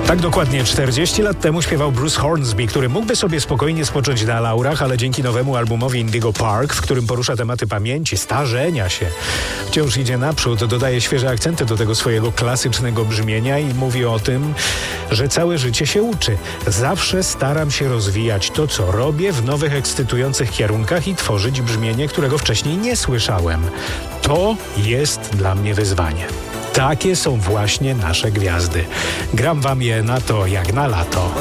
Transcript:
Tak dokładnie 40 lat temu śpiewał Bruce Hornsby, który mógłby sobie spokojnie spocząć na laurach, ale dzięki nowemu albumowi Indigo Park, w którym porusza tematy pamięci, starzenia się, wciąż idzie naprzód, dodaje świeże akcenty do tego swojego klasycznego brzmienia i mówi o tym, że całe życie się uczy. Zawsze staram się rozwijać to, co robię w nowych, ekscytujących kierunkach i tworzyć brzmienie, którego wcześniej nie słyszałem. To jest dla mnie wyzwanie. Takie są właśnie nasze gwiazdy. Gram wam je na to jak na lato.